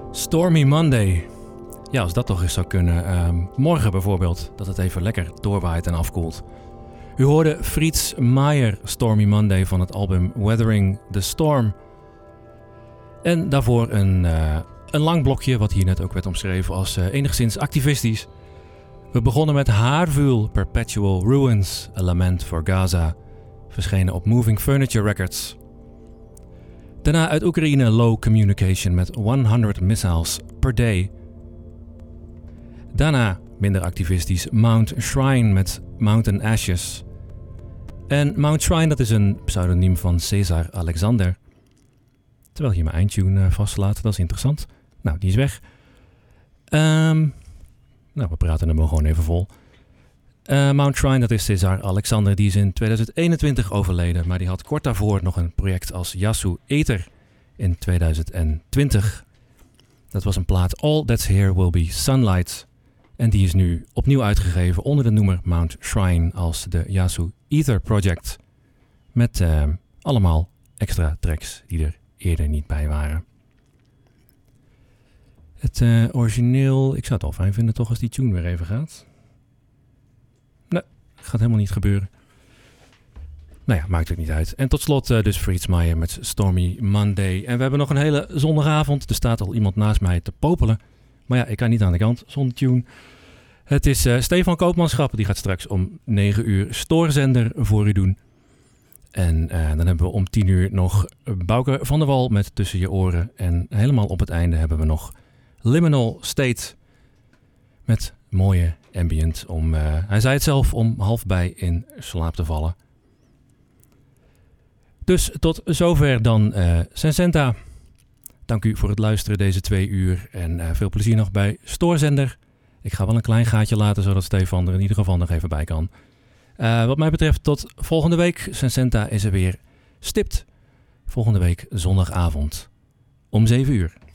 Stormy Monday. Ja, als dat toch eens zou kunnen. Morgen bijvoorbeeld, dat het even lekker doorwaait en afkoelt. U hoorde Fritz Meier, Stormy Monday van het album Weathering the Storm. En daarvoor een lang blokje, wat hier net ook werd omschreven als enigszins activistisch. We begonnen met Haarvuil, Perpetual Ruins, A Lament for Gaza, verschenen op Moving Furniture Records. Daarna uit Oekraïne Low Communication met 100 Missiles per Day. Daarna, minder activistisch, Mount Shrine met Mountain Ashes. En Mount Shrine, dat is een pseudoniem van Cesar Alexander. Terwijl je mijn eindtune vastlaat, dat is interessant. Nou, die is weg. We praten hem gewoon even vol. Mount Shrine, dat is Cesar Alexander, die is in 2021 overleden. Maar die had kort daarvoor nog een project als Yasu Ether in 2020. Dat was een plaat All That's Here Will Be Sunlight. En die is nu opnieuw uitgegeven onder de noemer Mount Shrine als de Yasu Ether Project. Met allemaal extra tracks die er eerder niet bij waren. Het origineel, ik zou het al fijn vinden toch als die tune weer even gaat. Nee, gaat helemaal niet gebeuren. Nou ja, maakt ook niet uit. En tot slot dus Fritz Meier met Stormy Monday. En we hebben nog een hele zondagavond. Er staat al iemand naast mij te popelen. Maar ja, ik kan niet aan de kant zonder tune. Het is Stefan Koopmanschap. Die gaat straks om 9 uur stoorzender voor u doen. En dan hebben we om 10 uur nog Bouke van der Wal met Tussen je oren. En helemaal op het einde hebben we nog Liminal State met mooie ambient. Hij zei het zelf, om half bij in slaap te vallen. Dus tot zover dan Sensenta. Dank u voor het luisteren deze 2 uur. En veel plezier nog bij Stoorzender. Ik ga wel een klein gaatje laten, zodat Stefan er in ieder geval nog even bij kan. Wat mij betreft tot volgende week. Sensenta is er weer stipt. Volgende week zondagavond om 7 uur.